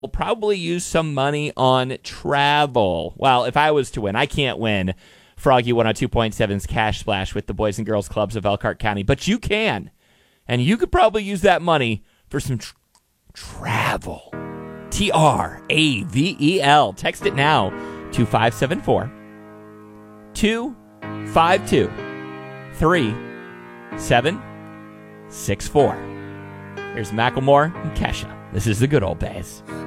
will probably use some money on travel. Well, if I was to win, I can't win Froggy 102.7's Cash Splash with the Boys and Girls Clubs of Elkhart County, but you can. And you could probably use that money for some travel. TRAVEL. Text it now to 574 252 3764. Here's Macklemore and Kesha. This is the good old days.